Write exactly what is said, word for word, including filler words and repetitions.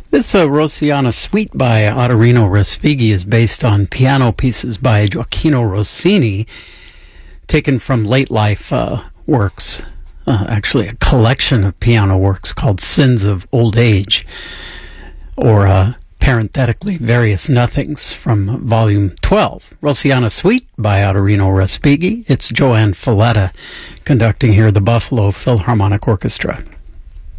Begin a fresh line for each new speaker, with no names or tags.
This uh, Rosiana Suite by Ottorino Respighi is based on piano pieces by Gioacchino Rossini, taken from late life uh, works, uh, actually a collection of piano works called Sins of Old Age, or uh, parenthetically, Various Nothings, from Volume twelve. Rosiana Suite by Ottorino Respighi. It's Joanne Falletta conducting here the Buffalo Philharmonic Orchestra.